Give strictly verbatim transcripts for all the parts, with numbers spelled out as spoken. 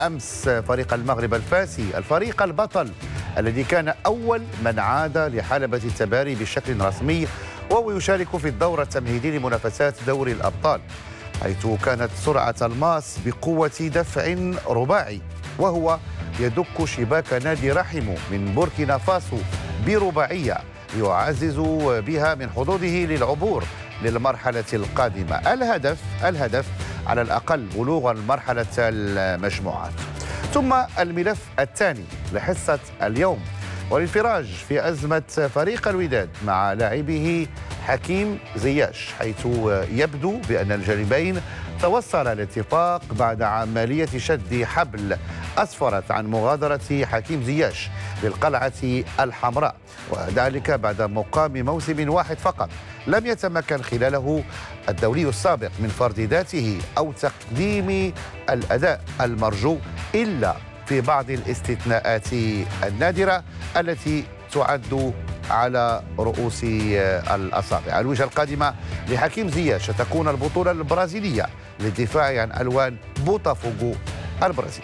أمس فريق المغرب الفاسي، الفريق البطل الذي كان أول من عاد لحلبة التباري بشكل رسمي وهو يشارك في الدور التمهيدي لمنافسات دوري الأبطال، حيث كانت سرعة الماس بقوة دفع رباعي، وهو يدك شباك نادي رحمه من بوركينا فاسو برباعية يعزز بها من حظوظه للعبور للمرحلة القادمة. الهدف الهدف على الأقل بلوغ مرحلة المجموعات. ثم الملف الثاني لحصة اليوم والانفراج في أزمة فريق الوداد مع لاعبه حكيم زياش، حيث يبدو بأن الجانبين توصل الاتفاق بعد عملية شد حبل أسفرت عن مغادرة حكيم زياش للقلعة الحمراء، وذلك بعد مقام موسم واحد فقط لم يتمكن خلاله الدولي السابق من فرض ذاته أو تقديم الأداء المرجو إلا في بعض الاستثناءات النادرة التي تعد على رؤوس الأصابع. الوجهة القادمة لحكيم زياش تكون البطولة البرازيلية للدفاع عن ألوان بوتافوغو البرازيل.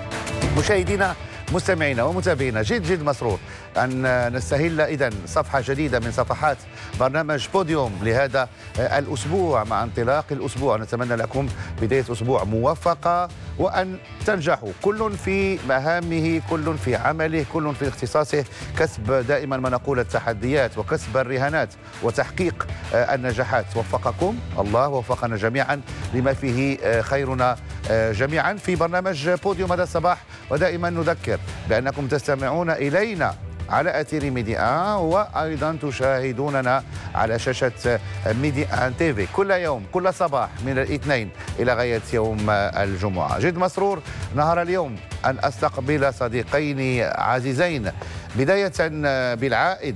مشاهدينا مستمعينا ومتابعينا، جد جد مسرور أن نستهل إذن صفحة جديدة من صفحات برنامج بوديوم لهذا الأسبوع. مع انطلاق الأسبوع نتمنى لكم بداية أسبوع موفقة، وأن تنجحوا كل في مهامه، كل في عمله، كل في اختصاصه، كسب دائما ما نقول التحديات وكسب الرهانات وتحقيق النجاحات. وفقكم الله ووفقنا جميعا لما فيه خيرنا جميعا في برنامج بوديوم هذا الصباح. ودائما نذكر بأنكم تستمعون إلينا على أثير ميديا، وأيضا تشاهدوننا على شاشة ميديا تيفي كل يوم كل صباح من الاثنين إلى غاية يوم الجمعة. جد مسرور نهار اليوم أن أستقبل صديقين عزيزين، بداية بالعائد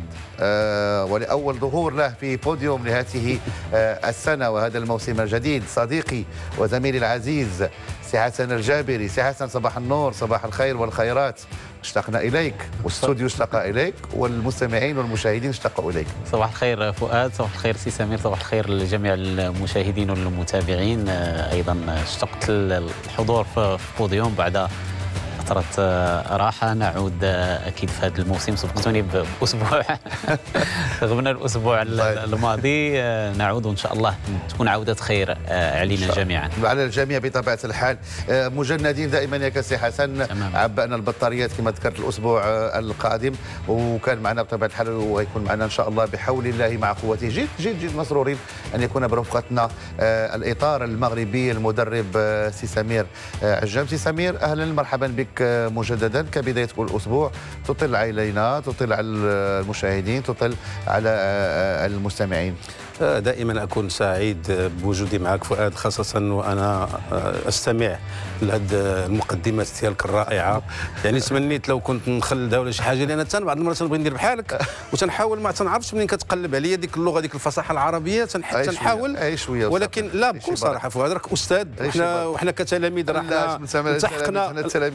ولأول ظهور له في بوديوم لهذه السنة وهذا الموسم الجديد، صديقي وزميلي العزيز سي حسن الجابري. سي حسن صباح النور، صباح الخير والخيرات. اشتقنا إليك والاستوديو اشتاق إليك والمستمعين والمشاهدين اشتاقوا إليك. صباح الخير فؤاد، صباح الخير سي سمير، صباح الخير لجميع المشاهدين والمتابعين. أيضا اشتقت الحضور في بوديوم بعد فترة راحة. نعود أكيد في هذا الموسم، سبقتوني بأسبوع رغم أن الأسبوع الماضي. نعود وإن شاء الله تكون عودة خير علينا جميعا، على الجميع بطبيعة الحال. مجندين دائما يا كسي حسن، عبأنا البطاريات كما ذكرت الأسبوع القادم، وكان معنا بطبيعة الحال ويكون معنا إن شاء الله بحول الله مع قوته. جد جد جد مسرورين أن يكون برفقتنا الإطار المغربي المدرب سي سمير عجام. سي سمير أهلا مرحبا بك مجددا كبداية كل أسبوع. تطل علينا، تطل على المشاهدين، تطل على المستمعين. دائما أكون سعيد بوجودي معك فؤاد، خاصة وأنا أستمع لهذه المقدمات ديالك الرائعة. يعني تمنيت لو كنت نخلدها ولا شي حاجة، لأن أنا بعض المرات تنبغي ندير بحالك وتنحاول ما تنعرفش منين كتقلب عليا ديك اللغة ديك الفصاحة العربية. تنحاول أي شوية، ولكن لا، بكل صراحة فؤاد راك أستاذ، وحنا وحنا كتلاميذ رحنا التحقنا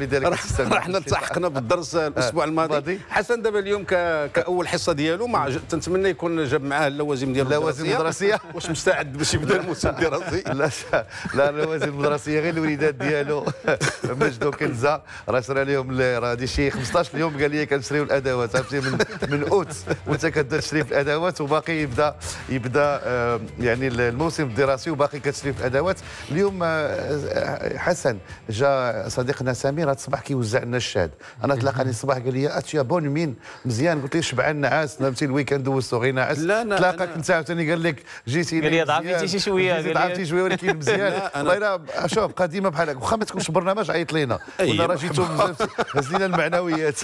رحنا التحقنا بالدرس الأسبوع الماضي. حسن دابا اليوم كأول حصة ديالو مع تنتمنى يكون جاب معاه اللوازم ديالو المدرسية. واش مستعد باش يبدا الموسم الدراسي؟ لا لا، اللوازم المدرسيه غير الوليدات ديالو مجدو كنزه راه شرا لهم، راه هادي شي خمسطاش يوم قال لي كنشريو الادوات، عرفتي من من اوت وانت كتبدا تشري في الادوات، وباقي يبدا يبدا آه يعني الموسم الدراسي وباقي كتشري في الادوات. اليوم آه حسن جا صديقنا سمير هذا الصباح كيوزع لنا الشاد، انا تلاقاني الصباح قال لي اتيا بون مين مزيان، قلت له شبعان نعاس، فهمتي الويكاند دوزتو غير ناعس. تلاقاك انت عاوتاني قال لك جيتي قال لي ضعفتي شي شويه، ضعفتي شويه ولكن مزيان. والله شوف قديمه بحال هكا، واخا ما تكونش برنامج عيط لينا ولا راه جيتو هز لينا المعنويات.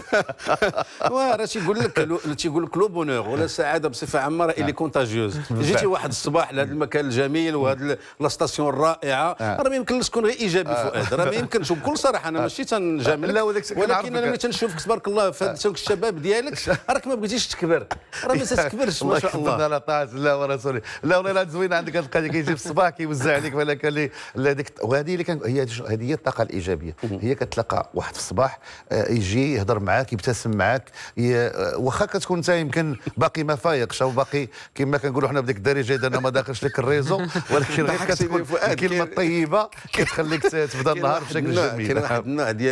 راه تيقول لك تيقول لك لو بونور ولا السعاده بصفه عامه راه اللي كونتاجيوز. جيتي واحد الصباح لهذا المكان الجميل وهذه لا ستاسيون الرائعه، راه ما يمكنش تكون غير ايجابي فؤاد، راه ما يمكنش. بكل صراحه انا ماشي تنجامل، ولكن انا ملي تنشوفك تبارك الله في هذا الشباب ديالك راك ما بغيتيش تكبر، راه ما تكبرش ما شاء الله. الله طاعه الله ورسوله. لا والله زوينه عندك هذه القضيه، كيجي في الصباح كيوزع عليك ولا كان هذيك. وهذه اللي كان هي هذه هي الطاقه الايجابيه. هي كتلقى واحد في الصباح يجي يهضر معاك يبتسم معاك، واخا كتكون انت يمكن باقي ما فايقش او باقي كما كنقولوا حنا بديك الدارجه اذا ما داخلش لك الريزو، ولكن غير كتكون كلمه طيبه كتخليك تبدا النهار بشكل جميل. كاين واحد النوع ديال